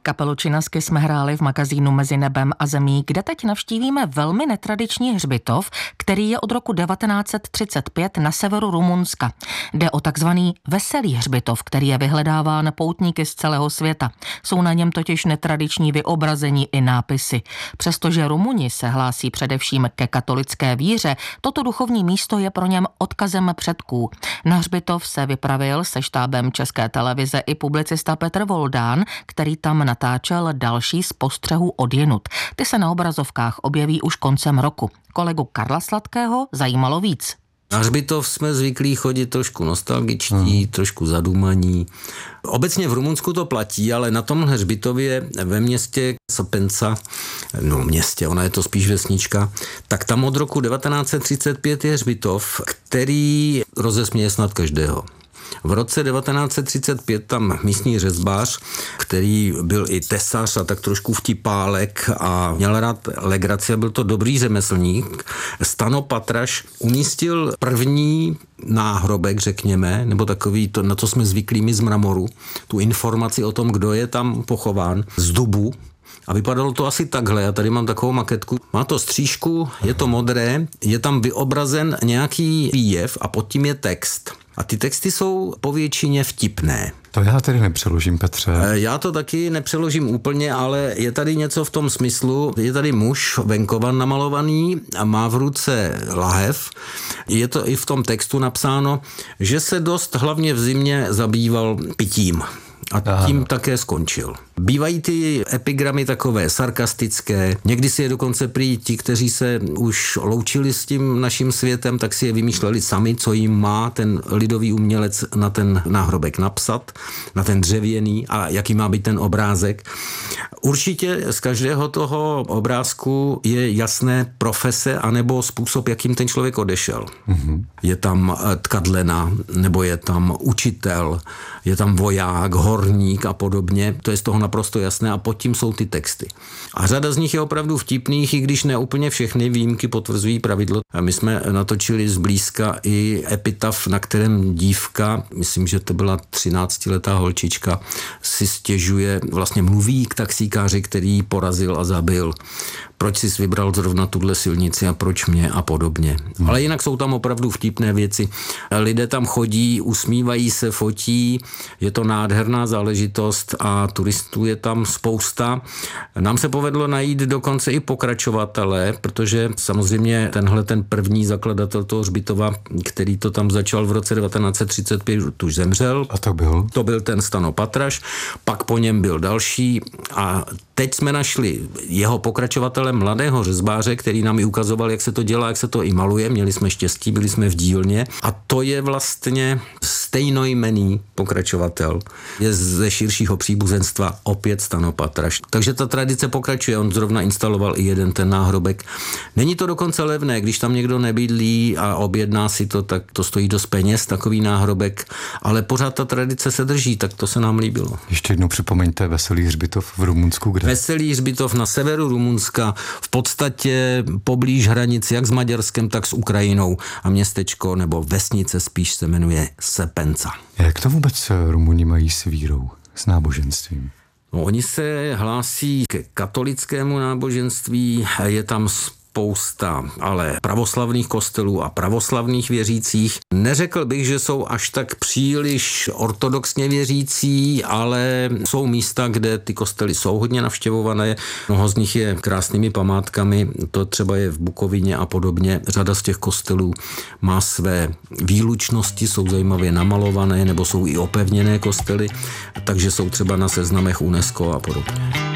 Kapelu Činasky jsme hráli v magazínu Mezi nebem a zemí, kde teď navštívíme velmi netradiční hřbitov, který je od roku 1935 na severu Rumunska. Jde o takzvaný veselý hřbitov, který je vyhledáván poutníky z celého světa. Jsou na něm totiž netradiční vyobrazení i nápisy. Přestože Rumuni se hlásí především ke katolické víře, toto duchovní místo je pro něm odkazem předků. Na hřbitov se vypravil se štábem České televize i publicista Petr Voldán, který tam natáčel další z postřehů odjinud. Ty se na obrazovkách objeví už koncem roku. Kolegu Karla Sladkého zajímalo víc. Na hřbitov jsme zvyklí chodit trošku nostalgičtí, trošku zadumaní. Obecně v Rumunsku to platí, ale na tom hřbitově ve městě Sepenca, ona je to spíš vesnička, tak tam od roku 1935 je hřbitov, který rozesměje snad každého. V roce 1935 tam místní řezbář, který byl i tesař a tak trošku vtipálek a měl rád legraci a byl to dobrý řemeslník, Stano Patraš umístil první náhrobek, řekněme, nebo takový, to, na co jsme zvyklí my z mramoru, tu informaci o tom, kdo je tam pochován, z dubu. A vypadalo to asi takhle, já tady mám takovou maketku. Má to střížku, je to modré, je tam vyobrazen nějaký výjev a pod tím je text. A ty texty jsou povětšině vtipné. To já tedy nepřeložím, Petře. Já to taky nepřeložím úplně, ale je tady něco v tom smyslu, je tady muž venkovan namalovaný a má v ruce lahev. Je to i v tom textu napsáno, že se dost hlavně v zimě zabýval pitím. A tím také skončil. Bývají ty epigramy takové sarkastické, někdy si je dokonce prý ti, kteří se už loučili s tím naším světem, tak si je vymýšleli sami, co jim má ten lidový umělec na ten náhrobek napsat, na ten dřevěný a jaký má být ten obrázek. Určitě z každého toho obrázku je jasné profese anebo způsob, jakým ten člověk odešel. Mm-hmm. Je tam tkadlena, nebo je tam učitel, je tam voják, horník a podobně. To je z toho naprosto jasné a pod tím jsou ty texty. A řada z nich je opravdu vtipných, i když ne úplně všechny výjimky potvrzují pravidlo. A my jsme natočili zblízka i epitaf, na kterém dívka, myslím, že to byla 13letá holčička, si stěžuje, vlastně mluví k taxíkáři, který ji porazil a zabil. Proč jsi vybral zrovna tuhle silnici a proč mě a podobně. Ale jinak jsou tam opravdu vtipné věci. Lidé tam chodí, usmívají se, fotí, je to nádherná záležitost a turistů je tam spousta. Nám se povedlo najít dokonce i pokračovatele, protože samozřejmě ten první zakladatel toho hřbitova, který to tam začal v roce 1935, už zemřel. A to byl? To byl ten Stano Patraš, pak po něm byl další a teď jsme našli jeho pokračovatele, mladého řezbáře, který nám i ukazoval, jak se to dělá, jak se to i maluje. Měli jsme štěstí, byli jsme v dílně a to je vlastně stejnojmenný pokračovatel. Je ze širšího příbuzenstva opět Stano Patraš. Takže ta tradice pokračuje, on zrovna instaloval i jeden ten náhrobek. Není to dokonce levné, když tam někdo nebydlí a objedná si to, tak to stojí dost peněz, takový náhrobek, ale pořád ta tradice se drží, tak to se nám líbilo. Ještě jednou připomeňte Veselý hřbitov v Rumunsku, kde? Veselý hřbitov na severu Rumunska, v podstatě poblíž hranic jak s Maďarskem, tak s Ukrajinou a městečko nebo vesnice spíš se jmenuje Sepenca. Jak to vůbec Rumuni mají s vírou, s náboženstvím? No, oni se hlásí ke katolickému náboženství, je tam spousta ale pravoslavných kostelů a pravoslavných věřících. Neřekl bych, že jsou až tak příliš ortodoxně věřící, ale jsou místa, kde ty kostely jsou hodně navštěvované. Mnoho z nich je krásnými památkami, to třeba je v Bukovině a podobně. Řada z těch kostelů má své výlučnosti, jsou zajímavě namalované nebo jsou i opevněné kostely, takže jsou třeba na seznamech UNESCO a podobně.